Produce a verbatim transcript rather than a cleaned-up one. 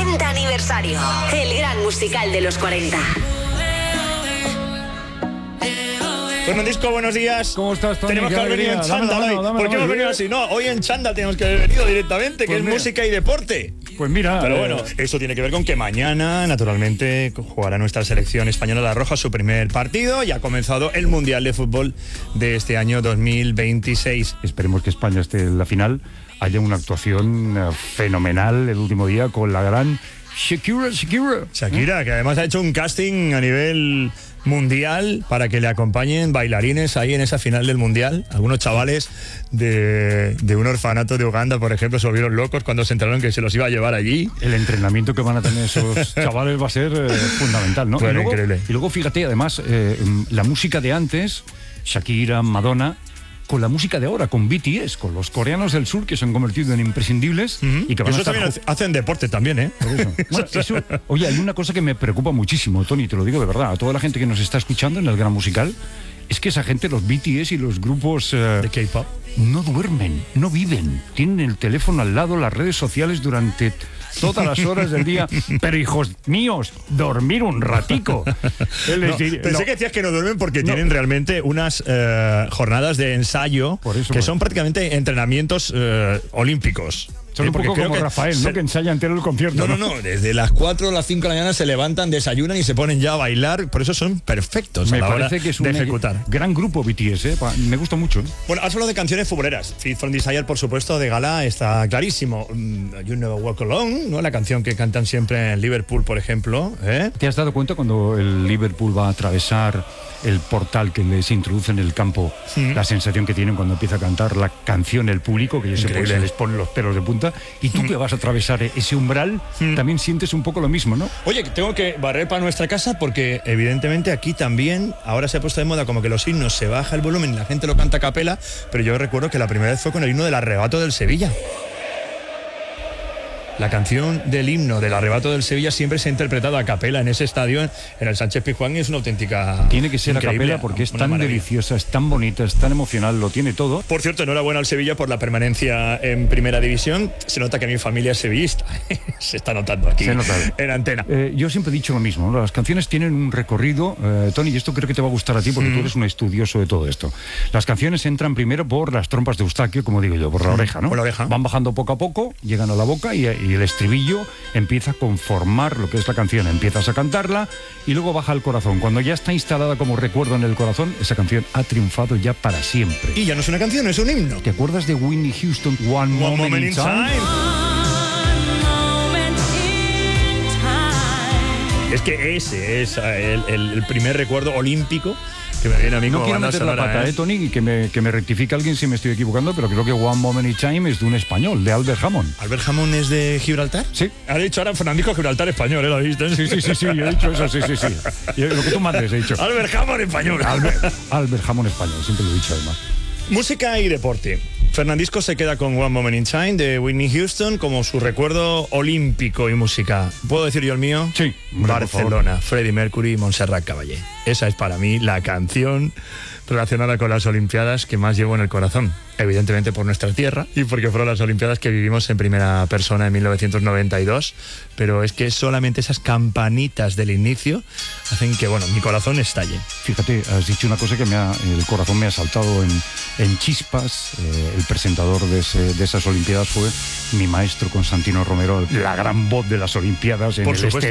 cuarenta aniversario. El gran musical de los cuarenta. Fernandisco, buenos días. ¿Cómo estás, Tony? Tenemos que haber venido en chándal hoy. ¿Por qué hemos venido así? No, hoy en chándal tenemos que haber venido directamente, que pues es mira. música y deporte. Pues mira. Pero eh, bueno, eso tiene que ver con que mañana, naturalmente, jugará nuestra selección española La Roja su primer partido y ha comenzado el Mundial de Fútbol de este año dos mil veintiséis. Esperemos que España esté en la final. Haya una actuación eh, fenomenal el último día con la gran Shakira, Shakira. Shakira, que además ha hecho un casting a nivel mundial para que le acompañen bailarines ahí en esa final del mundial. Algunos chavales de, de un orfanato de Uganda, por ejemplo, se volvieron locos cuando se enteraron que se los iba a llevar allí. El entrenamiento que van a tener esos chavales va a ser eh, fundamental, ¿no? Bueno, y, luego, increíble. y luego, fíjate, además, eh, la música de antes, Shakira, Madonna, con la música de ahora, con B T S, con los coreanos del sur que se han convertido en imprescindibles Uh-huh. y que van Esos a estar... también hacen deporte también, ¿eh? Por eso. Bueno, eso, oye, hay una cosa que me preocupa muchísimo, Tony, te lo digo de verdad, a toda la gente que nos está escuchando en el gran musical, es que esa gente, los B T S y los grupos eh, De K-pop. no duermen, no viven, tienen el teléfono al lado, las redes sociales durante todas las horas del día. Pero hijos míos, dormir un ratico. Es No, decir, pensé no. que decías que no duermen porque No. tienen realmente unas eh, jornadas de ensayo Por eso, que pues. son prácticamente entrenamientos eh, olímpicos. Son Sí, un porque poco creo como que Rafael, se- ¿no? Que ensaya entero el concierto. No, no, no, desde las cuatro o las cinco de la mañana se levantan, desayunan y se ponen ya a bailar, por eso son perfectos Me a la hora parece que es de un ejecutar. gran grupo B T S, ¿eh? Pa- me gusta mucho. ¿eh? Bueno, has hablado de canciones futboleras. Feed from Desire, por supuesto, de gala está clarísimo. Mm, You Never Walk Alone, ¿no? La canción que cantan siempre en Liverpool, por ejemplo, ¿eh? ¿Te has dado cuenta cuando el Liverpool va a atravesar el portal que les introduce en el campo, Sí. la sensación que tienen cuando empieza a cantar la canción el público, que ya se, Increíble. se les ponen los pelos de punta, y tú que vas a atravesar ese umbral, también sientes un poco lo mismo, ¿no? Oye, que tengo que barrer para nuestra casa porque evidentemente aquí también ahora se ha puesto de moda como que los himnos se baja el volumen y la gente lo canta a capela, pero yo recuerdo que la primera vez fue con el himno del Arrebato del Sevilla. La canción del himno del Arrebato del Sevilla siempre se ha interpretado a capela en ese estadio, en el Sánchez Pizjuán, y es una auténtica... Tiene que ser a increíble, capela porque es una tan maravilla. deliciosa, es tan bonita, es tan emocional, lo tiene todo. Por cierto, enhorabuena al Sevilla por la permanencia en Primera División. Se nota que mi familia es sevillista. Se está notando aquí Se nota. en antena. Eh, yo siempre he dicho lo mismo, ¿no? Las canciones tienen un recorrido, eh, Tony, y esto creo que te va a gustar a ti porque tú eres un estudioso de todo esto. Las canciones entran primero por las trompas de Eustaquio, como digo yo, por la oreja, ¿no? Por la oreja. Van bajando poco a poco, llegan a la boca y, y el estribillo empieza a conformar lo que es la canción. Empiezas a cantarla y luego baja al corazón. Cuando ya está instalada como recuerdo en el corazón, esa canción ha triunfado ya para siempre. Y ya no es una canción, es un himno. ¿Te acuerdas de Whitney Houston, One, One Moment, in Time? Es que ese es eh, el, el- el primer recuerdo olímpico que me viene a mí No como quiero banda meter la sonora, pata, ¿eh? eh, Tony, y que me, que me rectifique alguien si me estoy equivocando, pero creo que One Moment in Time es de un español, de Albert Hammond. ¿Albert Hammond es de Gibraltar? Sí. Ha dicho ahora Fernandisco Gibraltar español, ¿eh? ¿Lo viste? Sí, sí, sí, sí, yo he dicho eso, sí, sí, sí. Y lo que tú mandes he dicho. Albert Hammond español. Albert, Albert Hammond español, siempre lo he dicho además. Música y deporte. Fernandisco se queda con One Moment in Time de Whitney Houston como su recuerdo olímpico y música. ¿Puedo decir yo el mío? Sí, hombre, por Barcelona, Freddie Mercury y Montserrat Caballé. Esa es para mí la canción relacionada con las Olimpiadas que más llevo en el corazón. Evidentemente por nuestra tierra y porque fueron las Olimpiadas que vivimos en primera persona en mil novecientos noventa y dos, pero es que solamente esas campanitas del inicio hacen que, bueno, mi corazón estalle. Fíjate, has dicho una cosa que me ha, el corazón me ha saltado en, en chispas. Eh, el presentador de, ese- de esas Olimpiadas fue mi maestro Constantino Romero, la gran voz de las Olimpiadas en Por el supuesto.